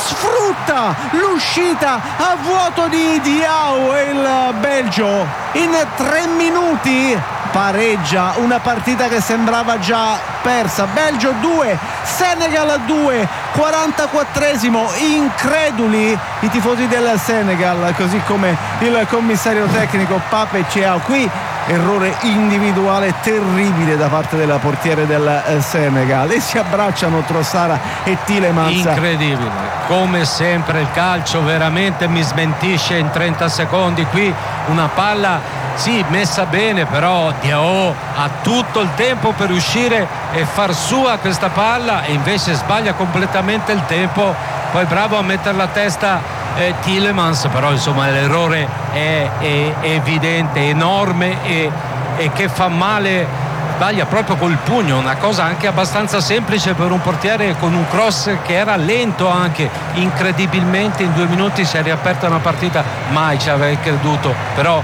sfrutta l'uscita a vuoto di Diao e il Belgio in 3 minuti pareggia una partita che sembrava già persa. Belgio 2, Senegal 2, 44esimo, increduli i tifosi del Senegal, così come il commissario tecnico Pape Thiaw. Qui errore individuale terribile da parte del portiere del Senegal e si abbracciano Trossard e Tielemans. Incredibile, come sempre il calcio veramente mi smentisce in 30 secondi. Qui una palla sì messa bene, però Diao ha tutto il tempo per uscire e far sua questa palla e invece sbaglia completamente il tempo. Poi bravo a mettere la testa Tielemans, però insomma l'errore è evidente, enorme e che fa male. Sbaglia proprio col pugno, una cosa anche abbastanza semplice per un portiere con un cross che era lento anche. Incredibilmente in 2 minuti si è riaperta una partita, mai ci avrei creduto, però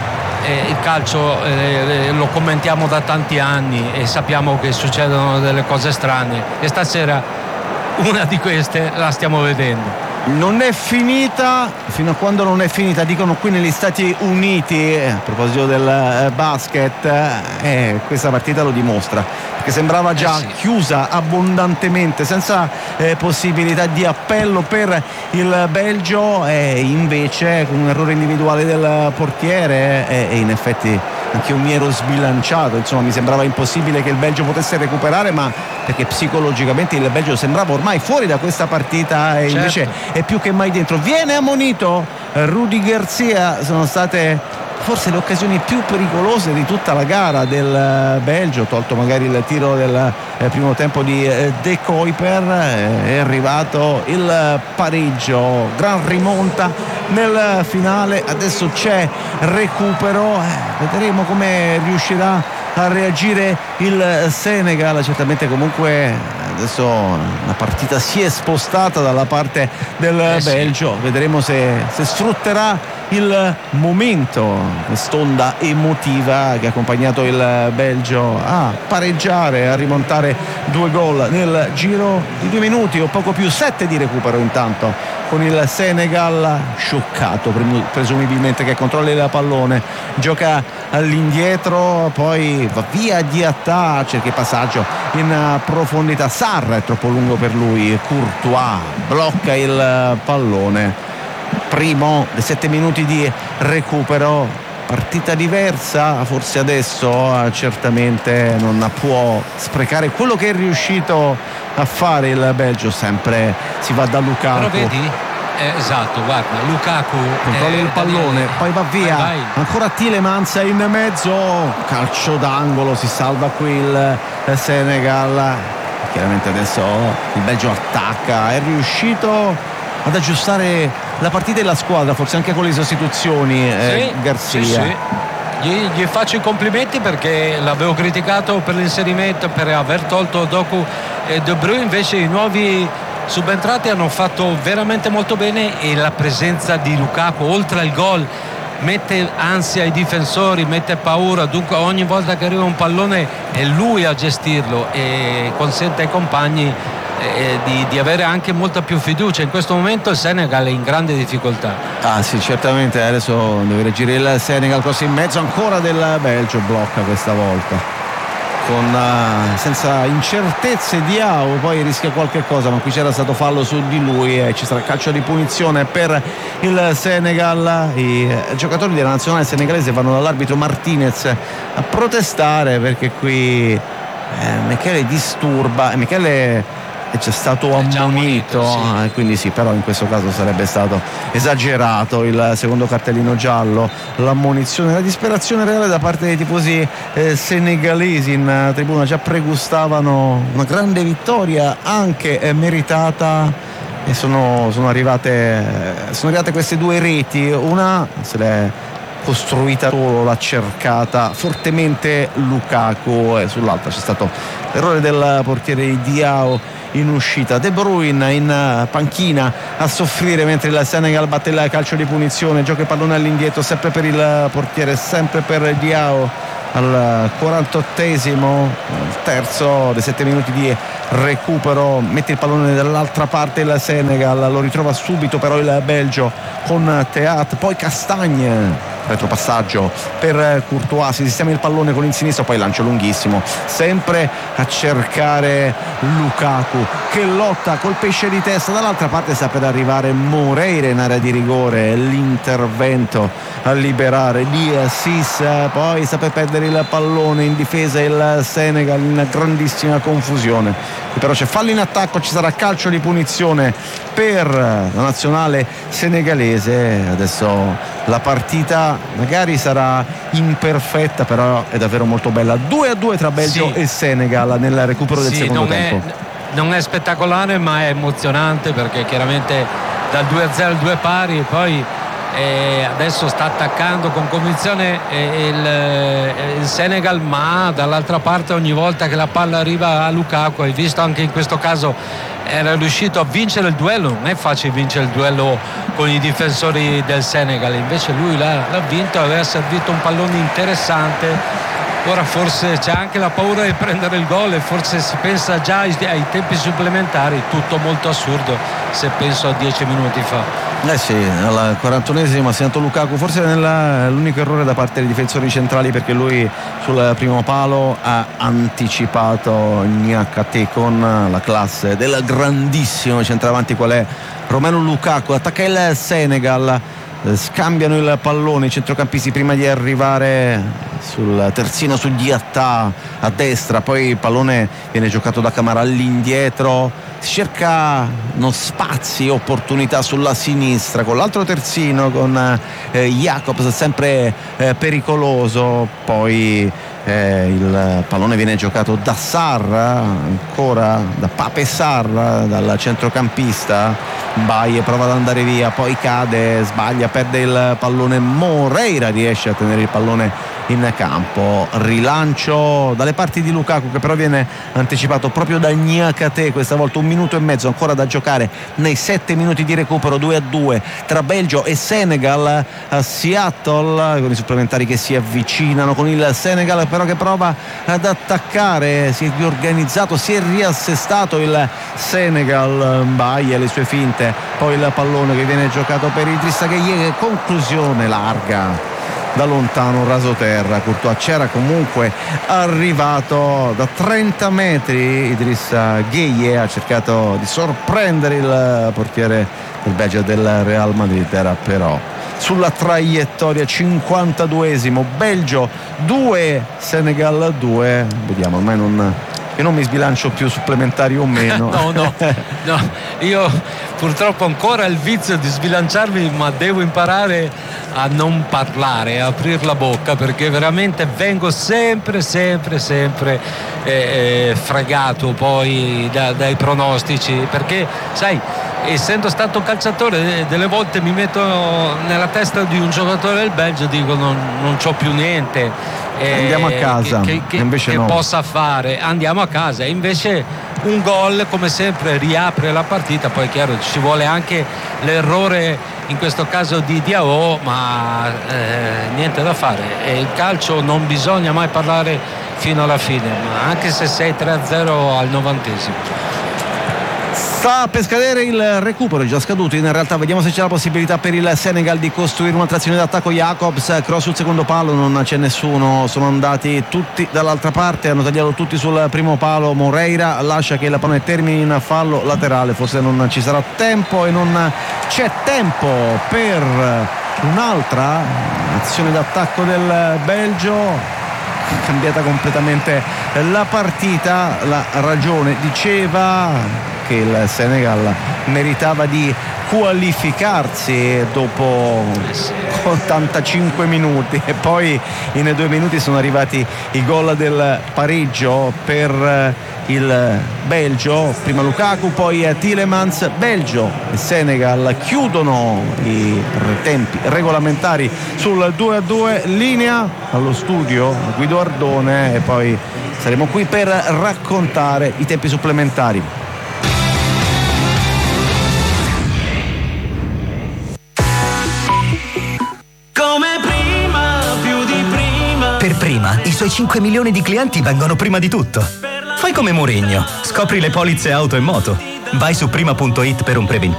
il calcio lo commentiamo da tanti anni e sappiamo che succedono delle cose strane e stasera una di queste la stiamo vedendo. Non è finita fino a quando non è finita, dicono qui negli Stati Uniti, a proposito del basket, questa partita lo dimostra, perché sembrava già chiusa abbondantemente, senza possibilità di appello per il Belgio, e invece con un errore individuale del portiere e in effetti anche io mi ero sbilanciato, insomma mi sembrava impossibile che il Belgio potesse recuperare, ma perché psicologicamente il Belgio sembrava ormai fuori da questa partita e invece è più che mai dentro. Viene ammonito Rudy Garcia, sono state forse le occasioni più pericolose di tutta la gara del Belgio, tolto magari il tiro del primo tempo di De Kuiper. È arrivato il pareggio, gran rimonta nel finale, adesso c'è recupero, vedremo come riuscirà a reagire il Senegal. Certamente comunque adesso la partita si è spostata dalla parte del Belgio, vedremo se sfrutterà il momento, quest'onda emotiva che ha accompagnato il Belgio a pareggiare, a rimontare 2 gol nel giro di 2 minuti o poco più. 7 di recupero intanto con il Senegal scioccato presumibilmente, che controlla il pallone, gioca all'indietro, poi va via di attacco, cerca il passaggio in profondità. Sarr è troppo lungo per lui, Courtois blocca il pallone. Primo dei 7 minuti di recupero, partita diversa, forse adesso certamente non può sprecare quello che è riuscito a fare il Belgio. Sempre si va da Lukaku, però vedi? Esatto, guarda, Lukaku controlla il pallone, poi va via, vai. Ancora Tielemans in mezzo, calcio d'angolo, si salva qui il Senegal. Chiaramente adesso il Belgio attacca, è riuscito ad aggiustare la partita e la squadra, forse anche con le sostituzioni. Garcia. Gli faccio i complimenti, perché l'avevo criticato per l'inserimento, per aver tolto Doku e De Bruyne, invece i nuovi subentrati hanno fatto veramente molto bene, e la presenza di Lukaku oltre al gol mette ansia ai difensori, mette paura, dunque ogni volta che arriva un pallone è lui a gestirlo e consente ai compagni di avere anche molta più fiducia. In questo momento il Senegal è in grande difficoltà. Sì, certamente. Adesso deve reagire il Senegal, così in mezzo ancora del Belgio, blocca questa volta con senza incertezze. Diao poi rischia qualche cosa, ma qui c'era stato fallo su di lui e ci sarà calcio di punizione per il Senegal. I giocatori della nazionale senegalese vanno dall'arbitro Martinez a protestare, perché qui Michele disturba, Michele è già stato ammonito, sì. Quindi sì, però in questo caso sarebbe stato esagerato il secondo cartellino giallo, l'ammonizione. La disperazione reale da parte dei tifosi senegalesi in tribuna, già pregustavano una grande vittoria, anche meritata, e sono arrivate queste 2 reti. Una se l'è costruita solo, l'ha cercata fortemente Lukaku, e sull'altra c'è stato l'errore del portiere Diao in uscita. De Bruyne in panchina a soffrire, mentre il Senegal batte il calcio di punizione, gioca il pallone all'indietro, sempre per il portiere, sempre per Diao. al 48esimo, terzo dei 7 minuti di recupero, mette il pallone dall'altra parte il Senegal, lo ritrova subito però il Belgio con Theat, poi Castagne, retropassaggio per Courtois, si sistema il pallone con il sinistro, poi lancio lunghissimo, sempre a cercare Lukaku che lotta col pesce di testa, dall'altra parte sta per arrivare Moreira in area di rigore, l'intervento a liberare di Assis, poi sta per perdere il pallone in difesa il Senegal in grandissima confusione, però c'è fallo in attacco, ci sarà calcio di punizione per la nazionale senegalese. Adesso la partita magari sarà imperfetta, però è davvero molto bella, 2-2 tra Belgio e Senegal nel recupero del secondo tempo. Non è spettacolare ma è emozionante, perché chiaramente dal 2-0 al 2 pari, e poi adesso sta attaccando con convinzione il Senegal, ma dall'altra parte ogni volta che la palla arriva a Lukaku, hai visto anche in questo caso era riuscito a vincere il duello, non è facile vincere il duello con i difensori del Senegal, invece lui l'ha vinto, aveva servito un pallone interessante. Ora forse c'è anche la paura di prendere il gol e forse si pensa già ai tempi supplementari, tutto molto assurdo se penso a 10 minuti fa. Sì, al 41esimo ha segnato Lukaku, forse l'unico errore da parte dei difensori centrali, perché lui sul primo palo ha anticipato Niakate con la classe del grandissimo centravanti qual è Romelu Lukaku. Attacca il Senegal, scambiano il pallone i centrocampisti prima di arrivare sul terzino su Diatta a destra, poi il pallone viene giocato da Camara all'indietro, si cercano spazi, opportunità sulla sinistra con l'altro terzino, con Jacobs sempre pericoloso, poi il pallone viene giocato da Sarr, ancora da Pape Sarr, dal centrocampista. Baie prova ad andare via, poi cade, sbaglia, perde il pallone. Moreira riesce a tenere il pallone in campo, rilancio dalle parti di Lukaku che però viene anticipato proprio da Niakate, questa volta 1 minuto e mezzo ancora da giocare nei 7 minuti di recupero, 2-2 tra Belgio e Senegal a Seattle, con i supplementari che si avvicinano, con il Senegal però che prova ad attaccare, si è riorganizzato, si è riassestato il Senegal, Baie le sue finte, poi il pallone che viene giocato per Idrissa Gueye, conclusione larga da lontano, raso terra. Courtois c'era comunque arrivato da 30 metri, Idrissa Gueye ha cercato di sorprendere il portiere del Belgio del Real Madrid, era però sulla traiettoria. 52esimo, Belgio 2 Senegal 2, vediamo, ormai io non mi sbilancio più supplementari o meno. no, io purtroppo ancora ho il vizio di sbilanciarmi, ma devo imparare a non parlare, a aprire la bocca, perché veramente vengo sempre fregato poi dai pronostici, perché sai, essendo stato calciatore delle volte mi metto nella testa di un giocatore del Belgio, dico non c'ho più niente, andiamo a casa, invece che no, possa fare, andiamo a casa, e invece un gol come sempre riapre la partita. Poi è chiaro ci vuole anche l'errore in questo caso di Diao, ma niente da fare, e il calcio non bisogna mai parlare fino alla fine, ma anche se sei 3-0 al 90esimo. Sta per scadere il recupero, è già scaduto in realtà, vediamo se c'è la possibilità per il Senegal di costruire un'altra azione d'attacco. Jacobs, cross sul secondo palo, non c'è nessuno, sono andati tutti dall'altra parte, hanno tagliato tutti sul primo palo. Moreira lascia che la pallone termini in fallo laterale, forse non ci sarà tempo e non c'è tempo per un'altra azione d'attacco del Belgio. Cambiata completamente la partita, la ragione diceva che il Senegal meritava di qualificarsi dopo 85 minuti e poi in 2 minuti sono arrivati i gol del pareggio per il Belgio, prima Lukaku poi Tielemans. Belgio e Senegal chiudono i tempi regolamentari sul 2-2, linea allo studio Guido Ardone e poi saremo qui per raccontare i tempi supplementari. Come prima, più di prima. Per prima, il suoi 5 milioni di clienti vengono prima di tutto. Fai come Mourinho, scopri le polizze auto e moto. Vai su prima.it per un preventivo.